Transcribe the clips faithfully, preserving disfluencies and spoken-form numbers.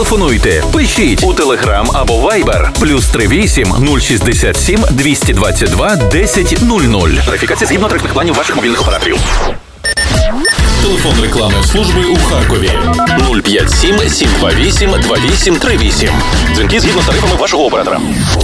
Телефонуйте, пишіть у Telegram або Viber плюс три вісім нуль шістдесят сім двісті двадцять два десять нуль нуль. Тарифікація згідно тарифних планів ваших мобільних операторів. Телефон рекламної служби у Харкові нуль п'ять сім сім два вісім два вісім три вісім. Дзвінки згідно з тарифами вашого оператора.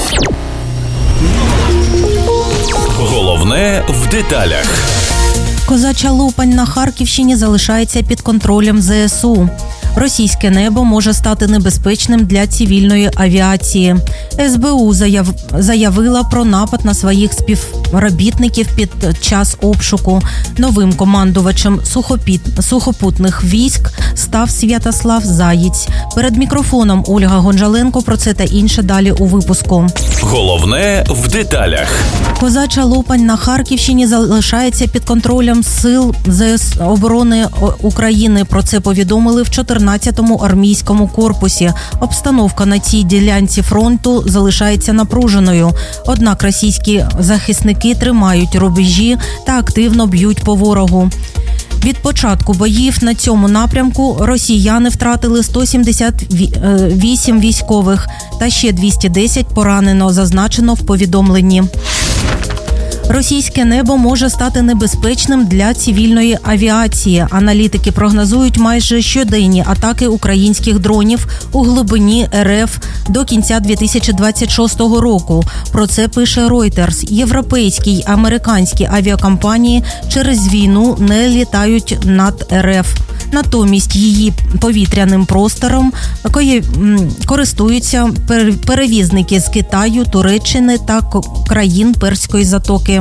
Головне в деталях. Козача Лопань на Харківщині залишається під контролем зе ес у. Російське небо може стати небезпечним для цивільної авіації. ес бе у заяв... заявила про напад на своїх співробітників під час обшуку. Новим командувачем сухопіт... сухопутних військ став Святослав Заєць. Перед мікрофоном Ольга Гонжаленко. Про це та інше далі у випуску. Головне в деталях. Козача Лопань на Харківщині залишається під контролем сил зе ес оборони України. Про це повідомили в чотирнадцятому армійському корпусі. Обстановка на цій ділянці фронту залишається напруженою. Однак російські захисники тримають рубежі та активно б'ють по ворогу. Від початку боїв на цьому напрямку росіяни втратили сто сімдесят вісім військових та ще двісті десять поранено, зазначено в повідомленні. Російське небо може стати небезпечним для цивільної авіації. Аналітики прогнозують майже щоденні атаки українських дронів у глибині ер еф до кінця дві тисячі двадцять шостого року. Про це пише Reuters. Європейські й американські авіакомпанії через війну не літають над ер еф. Натомість її повітряним простором користуються перевізники з Китаю, Туреччини та країн Перської затоки.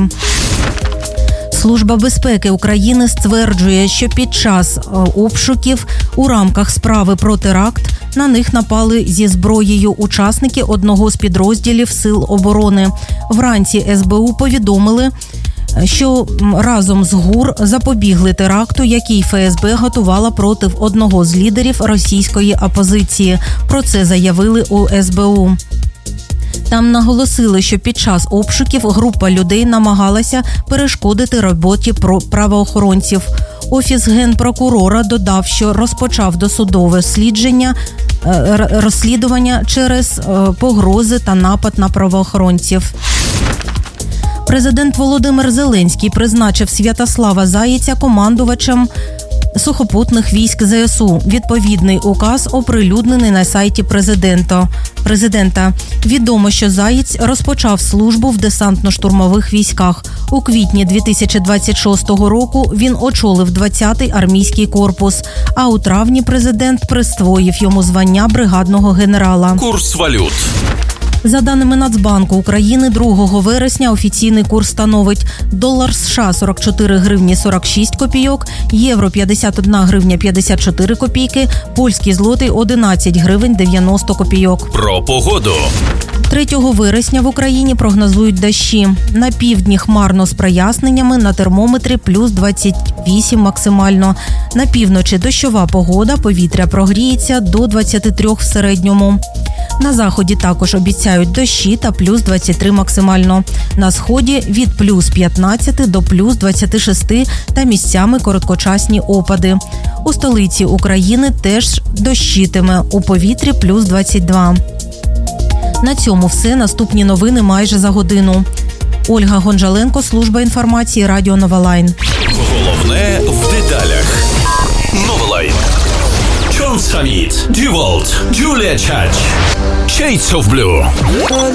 Служба безпеки України стверджує, що під час обшуків у рамках справи про теракт на них напали зі зброєю учасники одного з підрозділів Сил оборони. Вранці ес бе у повідомили, що разом з ГУР запобігли теракту, який еф ес бе готувала проти одного з лідерів російської опозиції. Про це заявили у ес бе у. Там наголосили, що під час обшуків група людей намагалася перешкодити роботі правоохоронців. Офіс генпрокурора додав, що розпочав досудове слідження, розслідування через погрози та напад на правоохоронців. Президент Володимир Зеленський призначив Святослава Заєця командувачем сухопутних військ зе ес у. Відповідний указ оприлюднений на сайті президента. Президента. Відомо, що Заєць розпочав службу в десантно-штурмових військах. У квітні дві тисячі двадцять шостого року він очолив двадцятий армійський корпус, а у травні президент присвоїв йому звання бригадного генерала. Курс валют. За даними Нацбанку України, другого вересня офіційний курс становить долар США сорок чотири гривні сорок шість копійок, євро п'ятдесят одна гривня п'ятдесят чотири копійки, польський злотий одинадцять гривень дев'яносто копійок. Про погоду. третього вересня в Україні прогнозують дощі. На півдні хмарно з проясненнями, на термометрі плюс двадцять вісім максимально. На півночі дощова погода, повітря прогріється до двадцять три в середньому. На заході також обіцяють дощі та плюс двадцять три максимально. На сході від плюс п'ятнадцять до плюс двадцять шість та місцями короткочасні опади. У столиці України теж дощитиме, у повітрі плюс двадцять два. На цьому все. Наступні новини майже за годину. Ольга Гонжаленко, служба інформації, Радіо Новолайн. Головне в деталях. Новолайн. Джон Саміт, Дюволт, Джулія Чач. Shades of Blue.